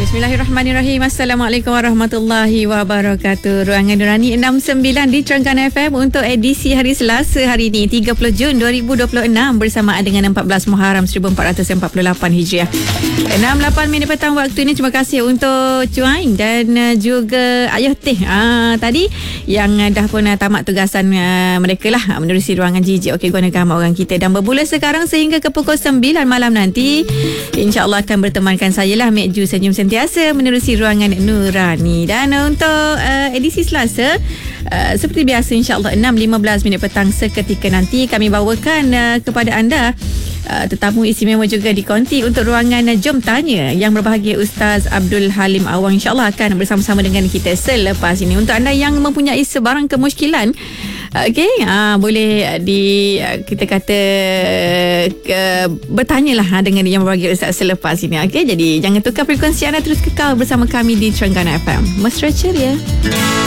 Bismillahirrahmanirrahim. Assalamualaikum warahmatullahi wabarakatuh. Ruangan Nurani 69 di Terengganu FM untuk edisi hari Selasa hari ini 30 Jun 2026 bersamaan dengan 14 Muharram 1448 Hijriah. 6:08 minit petang waktu ini. Terima kasih untuk Cuain dan juga Ayah Teh tadi yang dah pun tamat tugasan mereka lah menerusi ruangan jijik okey gunakan orang kita, dan bermula sekarang sehingga ke pukul 9 malam nanti insya-Allah akan bertemankan saya lah Mek Ju senyum sentiasa menerusi ruangan Nurani. Dan untuk edisi Selasa seperti biasa insya-Allah 6:15 minit petang seketika nanti kami bawakan kepada anda tetamu istimewa juga di konti untuk ruangan Jom Tanya yang berbahagia Ustaz Abdul Halim Awang insya-Allah akan bersama-sama dengan kita selepas ini. Untuk anda yang mempunyai sebarang kemusykilan boleh kita kata bertanyalah dengan yang berbahagia Ustaz selepas ini. Jadi jangan tukar frekuensi anda, terus kekal bersama kami di Terengganu FM. Mesra ceria.